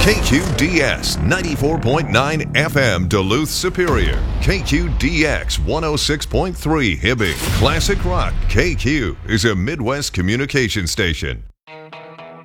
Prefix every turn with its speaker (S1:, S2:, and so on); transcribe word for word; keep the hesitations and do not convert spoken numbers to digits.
S1: K Q D S ninety-four point nine F M Duluth Superior. K Q D X one oh six point three Hibbing. Classic Rock K Q is a Midwest communication station.